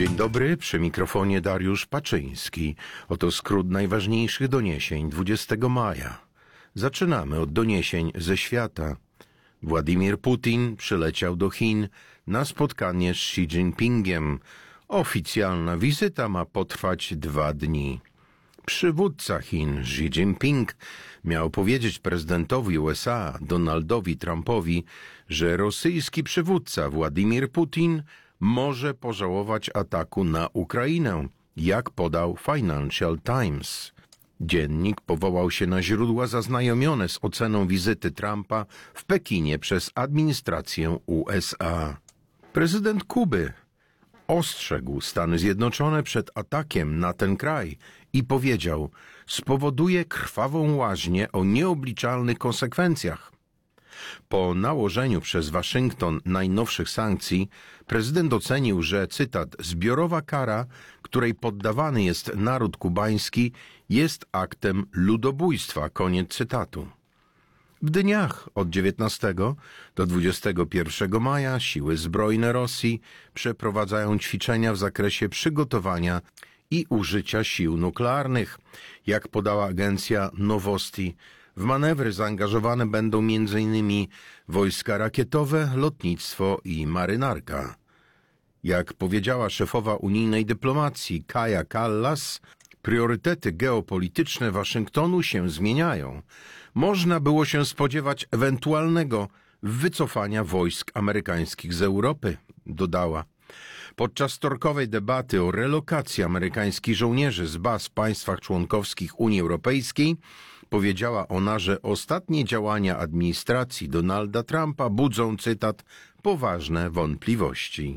Dzień dobry, przy mikrofonie Dariusz Paczyński. Oto skrót najważniejszych doniesień 20 maja. Zaczynamy od doniesień ze świata. Władimir Putin przyleciał do Chin na spotkanie z Xi Jinpingiem. Oficjalna wizyta ma potrwać 2 dni. Przywódca Chin Xi Jinping miał powiedzieć prezydentowi USA Donaldowi Trumpowi, że rosyjski przywódca Władimir Putin może pożałować ataku na Ukrainę, jak podał Financial Times. Dziennik powołał się na źródła zaznajomione z oceną wizyty Trumpa w Pekinie przez administrację USA. Prezydent Kuby ostrzegł Stany Zjednoczone przed atakiem na ten kraj i powiedział: spowoduje krwawą łaźnię o nieobliczalnych konsekwencjach. Po nałożeniu przez Waszyngton najnowszych sankcji, prezydent ocenił, że, cytat, zbiorowa kara, której poddawany jest naród kubański, jest aktem ludobójstwa, koniec cytatu. W dniach od 19 do 21 maja siły zbrojne Rosji przeprowadzają ćwiczenia w zakresie przygotowania i użycia sił nuklearnych. Jak podała agencja Nowosti, w manewry zaangażowane będą m.in. wojska rakietowe, lotnictwo i marynarka. Jak powiedziała szefowa unijnej dyplomacji Kaja Kallas, priorytety geopolityczne Waszyngtonu się zmieniają. Można było się spodziewać ewentualnego wycofania wojsk amerykańskich z Europy, dodała. Podczas wtorkowej debaty o relokacji amerykańskich żołnierzy z baz w państwach członkowskich Unii Europejskiej powiedziała ona, że ostatnie działania administracji Donalda Trumpa budzą, cytat, poważne wątpliwości.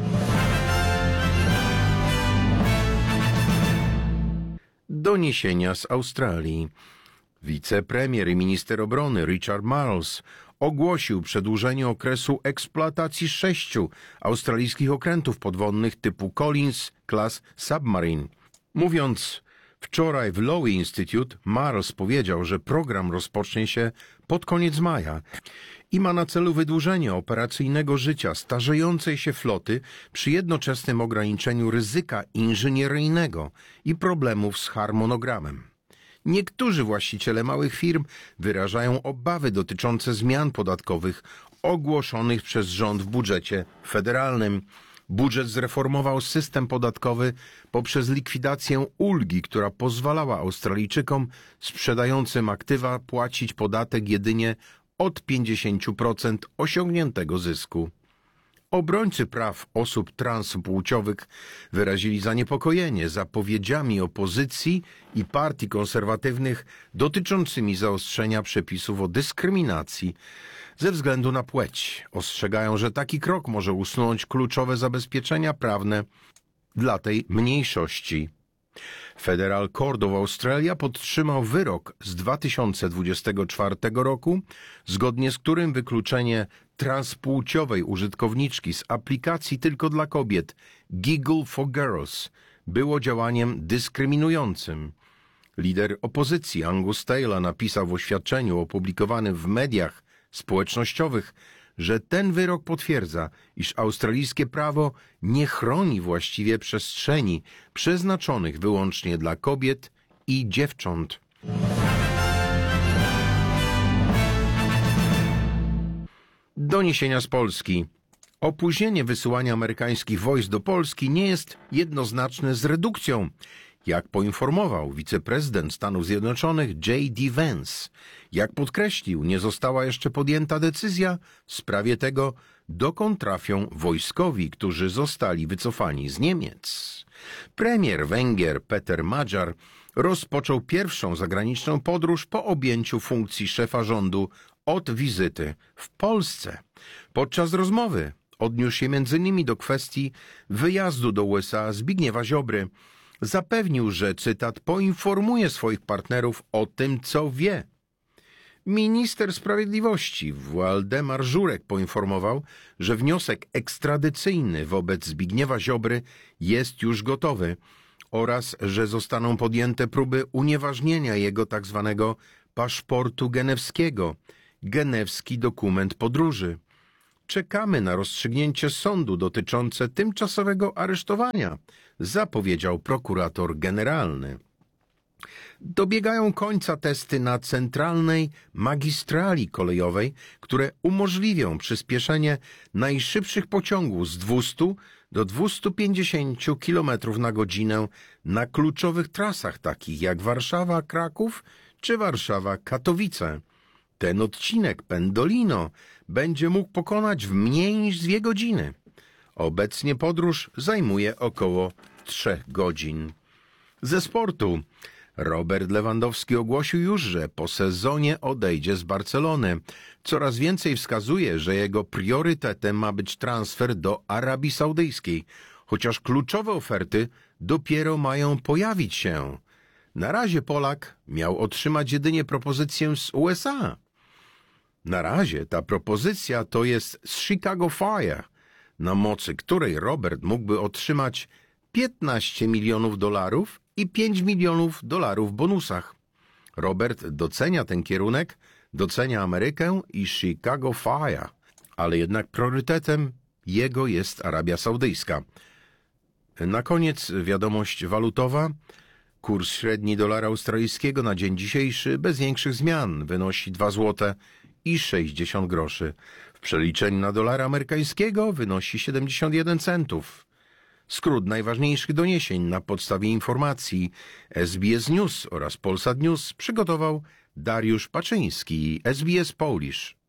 Doniesienia z Australii. Wicepremier i minister obrony Richard Marles ogłosił przedłużenie okresu eksploatacji 6 australijskich okrętów podwodnych typu Collins Class Submarine. Mówiąc wczoraj w Lowy Institute, Marles powiedział, że program rozpocznie się pod koniec maja i ma na celu wydłużenie operacyjnego życia starzejącej się floty przy jednoczesnym ograniczeniu ryzyka inżynieryjnego i problemów z harmonogramem. Niektórzy właściciele małych firm wyrażają obawy dotyczące zmian podatkowych ogłoszonych przez rząd w budżecie federalnym. Budżet zreformował system podatkowy poprzez likwidację ulgi, która pozwalała Australijczykom sprzedającym aktywa płacić podatek jedynie od 50% osiągniętego zysku. Obrońcy praw osób transpłciowych wyrazili zaniepokojenie zapowiedziami opozycji i partii konserwatywnych dotyczącymi zaostrzenia przepisów o dyskryminacji ze względu na płeć. Ostrzegają, że taki krok może usunąć kluczowe zabezpieczenia prawne dla tej mniejszości. Federal Court of Australia podtrzymał wyrok z 2024 roku, zgodnie z którym wykluczenie transpłciowej użytkowniczki z aplikacji tylko dla kobiet Giggle for Girls było działaniem dyskryminującym. Lider opozycji Angus Taylor napisał w oświadczeniu opublikowanym w mediach społecznościowych, że ten wyrok potwierdza, iż australijskie prawo nie chroni właściwie przestrzeni przeznaczonych wyłącznie dla kobiet i dziewcząt. Doniesienia z Polski. Opóźnienie wysyłania amerykańskich wojsk do Polski nie jest jednoznaczne z redukcją, jak poinformował wiceprezydent Stanów Zjednoczonych J.D. Vance. Jak podkreślił, nie została jeszcze podjęta decyzja w sprawie tego, dokąd trafią wojskowi, którzy zostali wycofani z Niemiec. Premier Węgier Peter Magyar rozpoczął pierwszą zagraniczną podróż po objęciu funkcji szefa rządu od wizyty w Polsce. Podczas rozmowy odniósł się m.in. do kwestii wyjazdu do USA Zbigniewa Ziobry. Zapewnił, że, cytat, poinformuje swoich partnerów o tym, co wie. Minister Sprawiedliwości Waldemar Żurek poinformował, że wniosek ekstradycyjny wobec Zbigniewa Ziobry jest już gotowy oraz że zostaną podjęte próby unieważnienia jego tzw. paszportu genewskiego, genewski dokument podróży. Czekamy na rozstrzygnięcie sądu dotyczące tymczasowego aresztowania, zapowiedział prokurator generalny. Dobiegają końca testy na centralnej magistrali kolejowej, które umożliwią przyspieszenie najszybszych pociągów z 200 do 250 km na godzinę na kluczowych trasach takich jak Warszawa-Kraków czy Warszawa-Katowice. Ten odcinek Pendolino będzie mógł pokonać w mniej niż 2 godziny. Obecnie podróż zajmuje około 3 godzin. Ze sportu. Robert Lewandowski ogłosił już, że po sezonie odejdzie z Barcelony. Coraz więcej wskazuje, że jego priorytetem ma być transfer do Arabii Saudyjskiej, chociaż kluczowe oferty dopiero mają pojawić się. Na razie Polak miał otrzymać jedynie propozycję z USA. Na razie ta propozycja to jest z Chicago Fire, na mocy której Robert mógłby otrzymać $15 milionów i $5 milionów w bonusach. Robert docenia ten kierunek, docenia Amerykę i Chicago Fire, ale jednak priorytetem jego jest Arabia Saudyjska. Na koniec wiadomość walutowa. Kurs średni dolara australijskiego na dzień dzisiejszy bez większych zmian wynosi 2 zł i 60 groszy. W przeliczeniu na dolara amerykańskiego wynosi 71 centów. Skrót najważniejszych doniesień na podstawie informacji SBS News oraz Polsat News przygotował Dariusz Paczyński, SBS Polish.